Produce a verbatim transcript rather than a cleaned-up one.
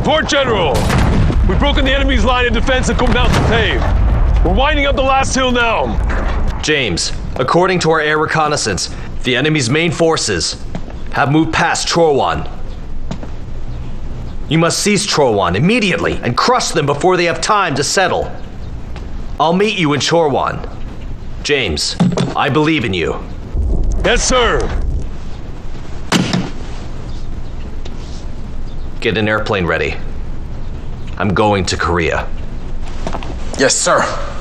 Report, General. We've broken the enemy's line of defense at Mountain Pave. We're winding up the last hill now. James, according to our air reconnaissance, the enemy's main forces have moved past Chorwan. You must seize Chorwan immediately and crush them before they have time to settle. I'll meet you in Chorwan. James, I believe in you. Yes, sir. Get an airplane ready. I'm going to Korea. Yes, sir.